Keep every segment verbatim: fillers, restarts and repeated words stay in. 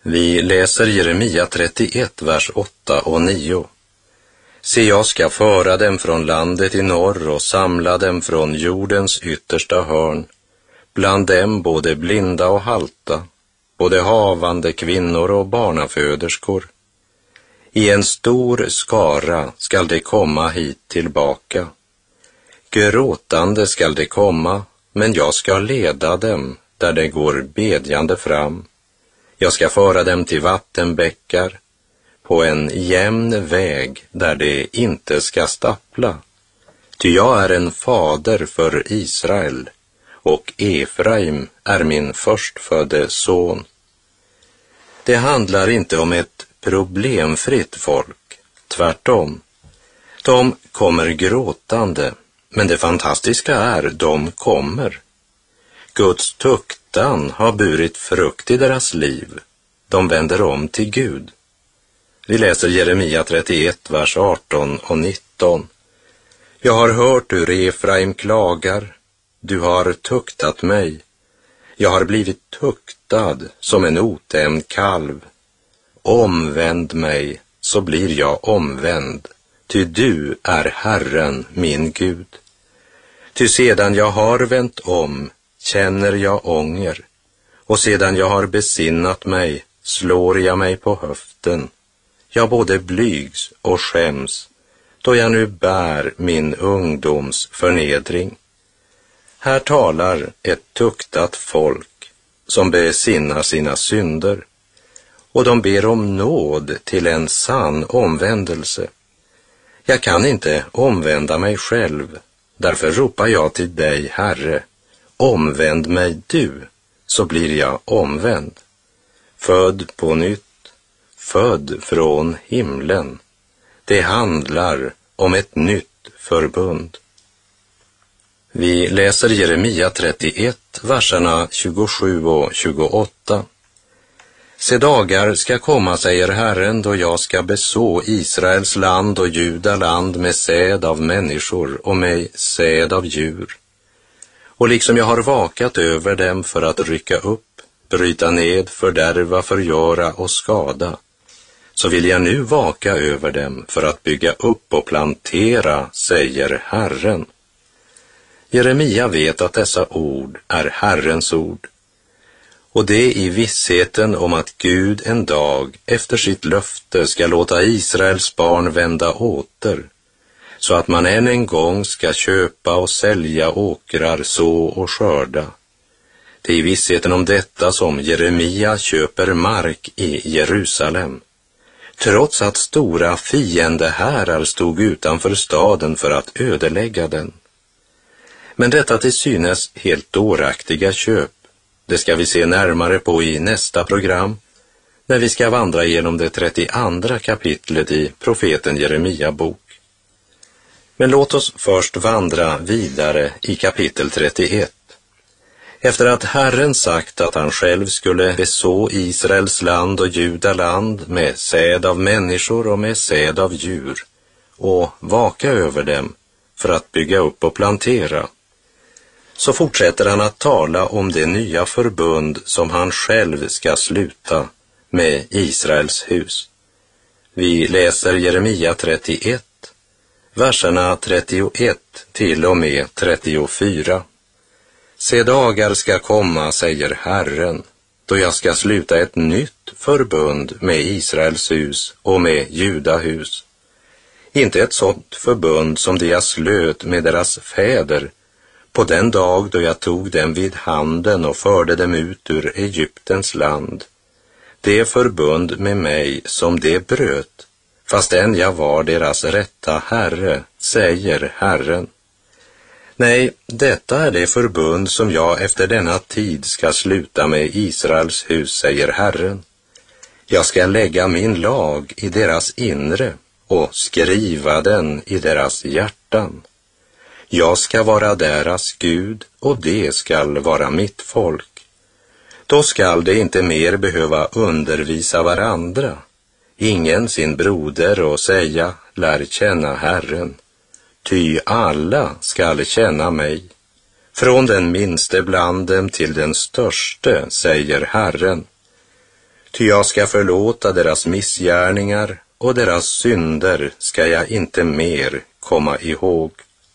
Vi läser Jeremia trettioett, vers åtta och nio. Se, jag ska föra dem från landet i norr och samla dem från jordens yttersta hörn, bland dem både blinda och halta, både havande kvinnor och barnaföderskor. I en stor skara skall de komma hit tillbaka. Gråtande skall de komma, men jag ska leda dem där de går bedjande fram. Jag ska föra dem till vattenbäckar, på en jämn väg där de inte ska stappla. Ty jag är en fader för Israel, och Efraim är min förstfödde son. Det handlar inte om ett problemfritt folk, tvärtom. De kommer gråtande, men det fantastiska är, de kommer. Guds tuktan har burit frukt i deras liv. De vänder om till Gud. Vi läser Jeremia trettioett, vers arton och nitton. Jag har hört hur Efraim klagar. Du har tuktat mig. Jag har blivit tuktad som en otämjd kalv. Omvänd mig, så blir jag omvänd. Ty du är Herren, min Gud. Ty sedan jag har vänt om, känner jag ånger. Och sedan jag har besinnat mig, slår jag mig på höften. Jag både blygs och skäms, då jag nu bär min ungdoms förnedring. Här talar ett tuktat folk som besinnar sina synder, och de ber om nåd till en sann omvändelse. Jag kan inte omvända mig själv, därför ropar jag till dig, Herre, omvänd mig du, så blir jag omvänd. Född på nytt, född från himlen. Det handlar om ett nytt förbund. Vi läser Jeremia trettioett, verserna tjugosju och tjugoåtta. Se, dagar ska komma, säger Herren, då jag ska beså Israels land och Judaland med säd av människor och med säd av djur. Och liksom jag har vakat över dem för att rycka upp, bryta ned, fördärva, förgöra och skada, så vill jag nu vaka över dem för att bygga upp och plantera, säger Herren. Jeremia vet att dessa ord är Herrens ord, och det i vissheten om att Gud en dag efter sitt löfte ska låta Israels barn vända åter, så att man än en gång ska köpa och sälja åkrar, så och skörda. Det är i vissheten om detta som Jeremia köper mark i Jerusalem, trots att stora fiendehärar stod utanför staden för att ödelägga den. Men detta till synes helt dåraktiga köp, det ska vi se närmare på i nästa program, när vi ska vandra genom det trettioandra kapitlet i profeten Jeremia bok. Men låt oss först vandra vidare i kapitel trettioett. Efter att Herren sagt att han själv skulle beså Israels land och Judaland med säd av människor och med säd av djur, och vaka över dem för att bygga upp och plantera, så fortsätter han att tala om det nya förbund som han själv ska sluta med Israels hus. Vi läser Jeremia trettioett, verserna trettioett till och med trettiofyra. Se, dagar ska komma, säger Herren, då jag ska sluta ett nytt förbund med Israels hus och med Judahus. Inte ett sådant förbund som det jag slöt med deras fäder på den dag då jag tog dem vid handen och förde dem ut ur Egyptens land. Det förbund med mig som de bröt, fastän jag var deras rätta herre, säger Herren. Nej, detta är det förbund som jag efter denna tid ska sluta med Israels hus, säger Herren. Jag ska lägga min lag i deras inre och skriva den i deras hjärtan. Jag ska vara deras Gud och det skall vara mitt folk. Då skall de inte mer behöva undervisa varandra, ingen sin broder, och säga, lär känna Herren. Ty alla skall känna mig, från den minste bland dem till den störste, säger Herren. Ty jag ska förlåta deras missgärningar och deras synder ska jag inte mer komma ihåg.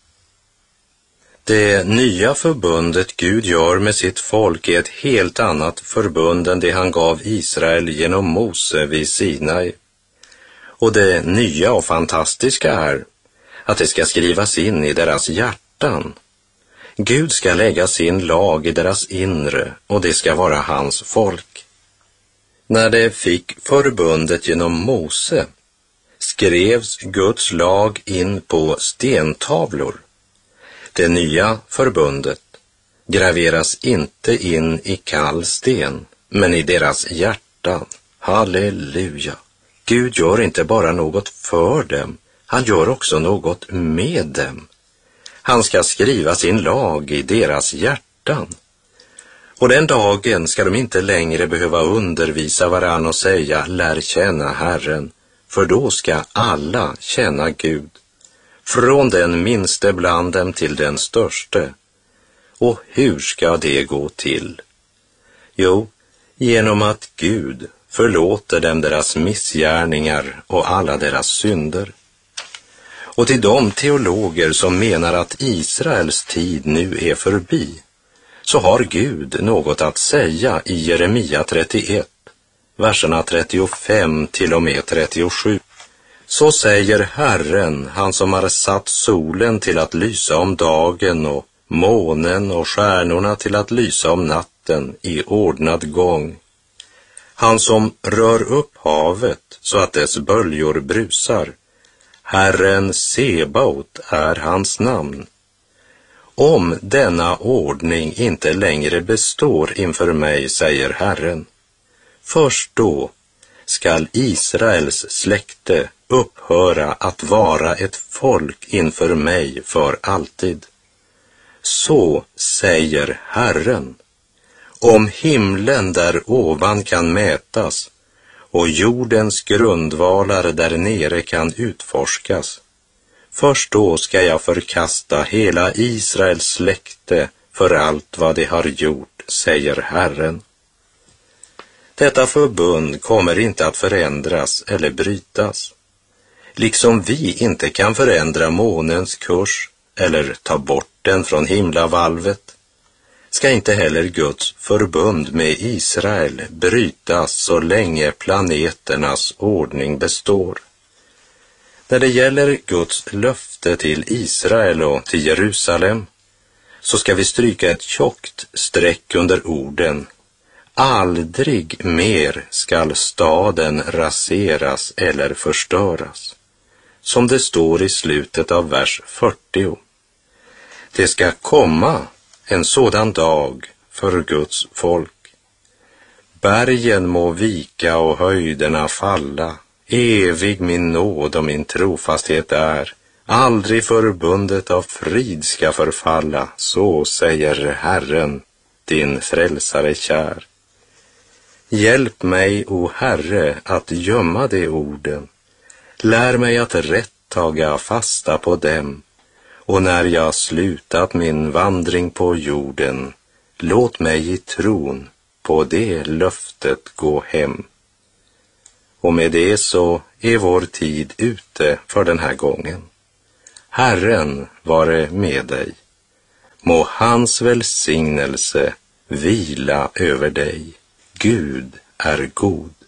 Det nya förbundet Gud gör med sitt folk är ett helt annat förbund än det han gav Israel genom Mose vid Sinai. Och det nya och fantastiska är att det ska skrivas in i deras hjärtan. Gud ska lägga sin lag i deras inre och det ska vara hans folk. När det fick förbundet genom Mose skrevs Guds lag in på stentavlor. Det nya förbundet graveras inte in i kall sten, men i deras hjärtan. Halleluja! Gud gör inte bara något för dem, han gör också något med dem. Han ska skriva sin lag i deras hjärtan. Och den dagen ska de inte längre behöva undervisa varann och säga, lär känna Herren, för då ska alla känna Gud. Från den minste bland dem till den störste. Och hur ska det gå till? Jo, genom att Gud förlåter dem deras missgärningar och alla deras synder. Och till de teologer som menar att Israels tid nu är förbi, så har Gud något att säga i Jeremia trettioett, verserna trettiofem till och med trettiosju. Så säger Herren, han som har satt solen till att lysa om dagen och månen och stjärnorna till att lysa om natten i ordnad gång. Han som rör upp havet så att dess böljor brusar. Herren Sebaot är hans namn. Om denna ordning inte längre består inför mig, säger Herren, först då skall Israels släkte upphöra att vara ett folk inför mig för alltid. Så säger Herren. Om himlen där ovan kan mätas och jordens grundvalar där nere kan utforskas, först då ska jag förkasta hela Israels släkte för allt vad det har gjort, säger Herren. Detta förbund kommer inte att förändras eller brytas. Liksom vi inte kan förändra månens kurs eller ta bort den från himlavalvet, ska inte heller Guds förbund med Israel brytas så länge planeternas ordning består. När det gäller Guds löfte till Israel och till Jerusalem, så ska vi stryka ett tjockt streck under orden: aldrig mer skall staden raseras eller förstöras. Som det står i slutet av vers fyrtio. Det ska komma en sådan dag för Guds folk. Bergen må vika och höjderna falla. Evig min nåd och min trofasthet är. Aldrig förbundet av frid ska förfalla. Så säger Herren, din frälsare kär. Hjälp mig, o Herre, att gömma de orden. Lär mig att rätt taga fasta på dem. Och när jag slutat min vandring på jorden, låt mig i tron på det löftet gå hem. Och med det så är vår tid ute för den här gången. Herren vare med dig. Må hans välsignelse vila över dig. Gud är god.